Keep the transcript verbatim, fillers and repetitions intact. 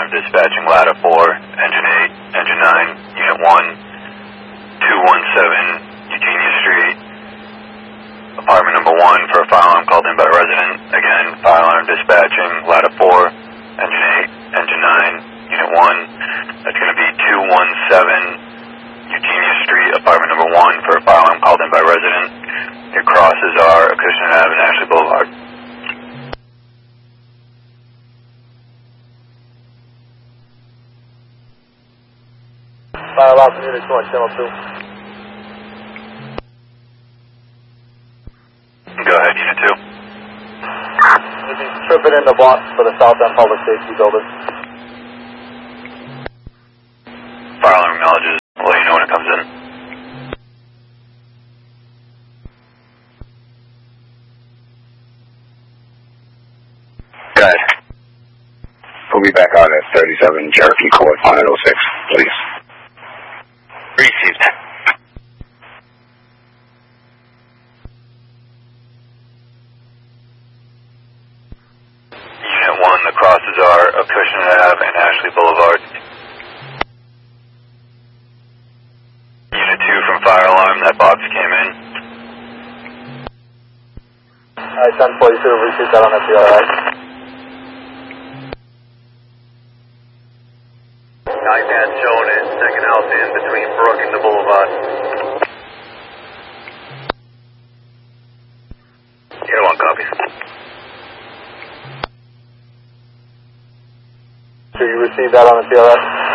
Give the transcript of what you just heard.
alarm dispatching ladder four, engine eight, engine nine, unit one, two one seven, Eugenia Street, apartment number one for a fire alarm called in by a resident. Again, fire alarm dispatching ladder four, engine eight, engine nine, unit one. That's going to be two one seven, Eugenia Street, apartment number one for a fire alarm called in by a resident. Your crosses are Acushnet Avenue and Ashley Boulevard. Fire alarm from unit two on channel two. Go ahead, unit two. You'll be tripping in the box for the South End Public Safety Building. Fire alarm acknowledges. I'll let you know when it comes in. Go ahead. We'll be back out at thirty-seven Cherokee Court on eight oh six, please. Received. Unit one, the crosses are Acushnet Avenue and Ashley Boulevard. Unit two from fire alarm, that box came in. Alright, ten four, you should have received that on F B I. iPad showing it, second house in between Brook and the Boulevard. Unit one, copy. So you received that on the C R S?